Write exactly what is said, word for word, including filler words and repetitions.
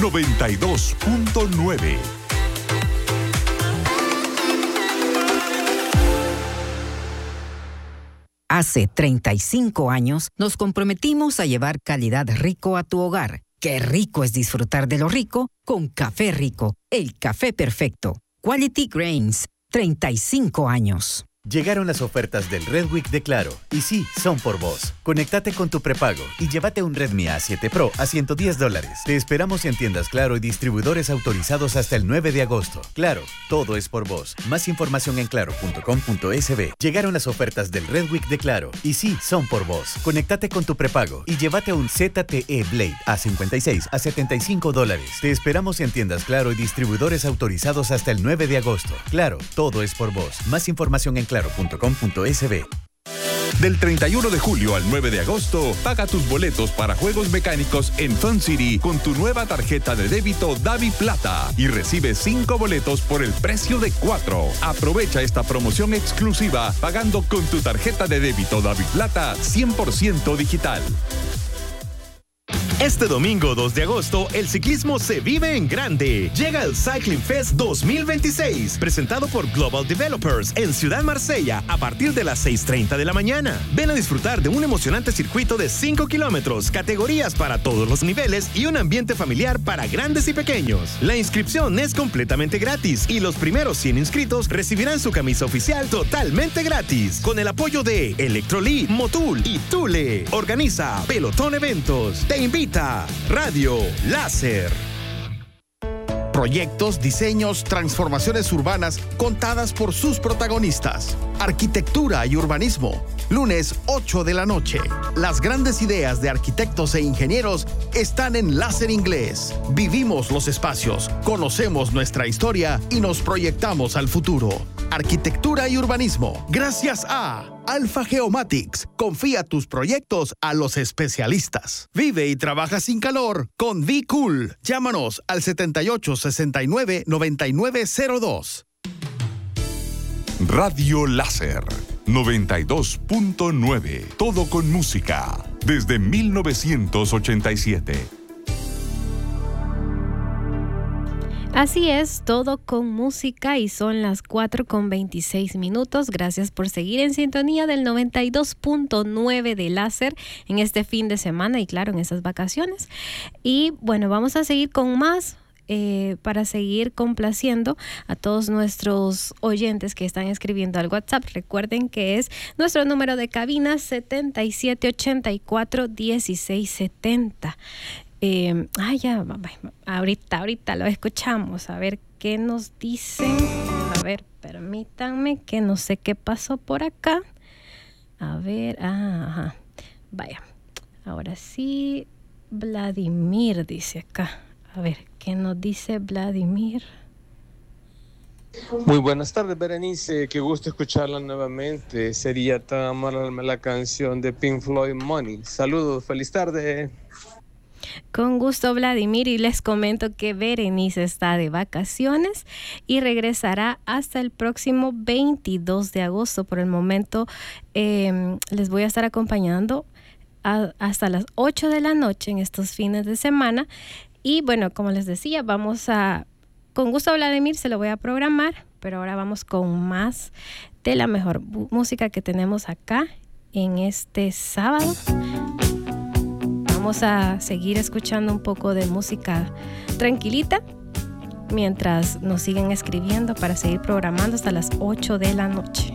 noventa y dos punto nueve. Hace treinta y cinco años nos comprometimos a llevar calidad rico a tu hogar. Qué rico es disfrutar de lo rico con Café Rico, el café perfecto. Quality Grains, treinta y cinco años. Llegaron las ofertas del Red Week de Claro, y sí, son por vos. Conéctate con tu prepago y llévate un Redmi A siete Pro a ciento diez dólares. Te esperamos en tiendas Claro y distribuidores autorizados hasta el nueve de agosto. Claro, todo es por vos. Más información en claro punto com punto es be. Llegaron las ofertas del Red Week de Claro, y sí, son por vos. Conéctate con tu prepago y llévate un Z T E Blade A cincuenta y seis a setenta y cinco dólares. Te esperamos en tiendas Claro y distribuidores autorizados hasta el nueve de agosto. Claro, todo es por vos. Más información en claro punto com punto es be. Del treinta y uno de julio al nueve de agosto, paga tus boletos para juegos mecánicos en Fun City con tu nueva tarjeta de débito Davi Plata y recibe cinco boletos por el precio de cuatro. Aprovecha esta promoción exclusiva pagando con tu tarjeta de débito Davi Plata cien por ciento digital. Este domingo dos de agosto, el ciclismo se vive en grande. Llega el Cycling Fest dos mil veintiséis, presentado por Global Developers en Ciudad Marsella a partir de las seis treinta de la mañana. Ven a disfrutar de un emocionante circuito de cinco kilómetros, categorías para todos los niveles y un ambiente familiar para grandes y pequeños. La inscripción es completamente gratis y los primeros cien inscritos recibirán su camisa oficial totalmente gratis. Con el apoyo de Electrolit, Motul y Thule. Organiza Pelotón Eventos. Te invita Radio Láser. Proyectos, diseños, transformaciones urbanas contadas por sus protagonistas. Arquitectura y urbanismo. Lunes ocho de la noche. Las grandes ideas de arquitectos e ingenieros están en Láser Inglés. Vivimos los espacios, conocemos nuestra historia y nos proyectamos al futuro. Arquitectura y urbanismo. Gracias a Alpha Geomatics. Confía tus proyectos a los especialistas. Vive y trabaja sin calor con Be Cool. Llámanos al setenta y ocho, sesenta y nueve, noventa y nueve cero dos. Radio Láser noventa y dos punto nueve. Todo con música desde mil novecientos ochenta y siete. Así es, todo con música y son las cuatro con veintiséis minutos. Gracias por seguir en sintonía del noventa y dos punto nueve de Láser en este fin de semana y claro, en esas vacaciones. Y bueno, vamos a seguir con más eh, para seguir complaciendo a todos nuestros oyentes que están escribiendo al WhatsApp. Recuerden que es nuestro número de cabina setenta y siete ochenta y cuatro dieciséis setenta. Eh, ah, ya, ahorita, ahorita lo escuchamos, a ver qué nos dicen. A ver, permítanme que no sé qué pasó por acá. A ver, ah, ajá. Vaya, ahora sí, Vladimir dice acá. A ver, ¿qué nos dice Vladimir? Muy buenas tardes, Berenice, qué gusto escucharla nuevamente. Sería tan amable la canción de Pink Floyd, Money. Saludos, feliz tarde. Con gusto, Vladimir, y les comento que Berenice está de vacaciones y regresará hasta el próximo veintidós de agosto. Por el momento eh, les voy a estar acompañando a, hasta las ocho de la noche en estos fines de semana. Y bueno, como les decía, vamos a, con gusto, Vladimir, se lo voy a programar, pero ahora vamos con más de la mejor música que tenemos acá en este sábado. Vamos a seguir escuchando un poco de música tranquilita mientras nos siguen escribiendo para seguir programando hasta las ocho de la noche.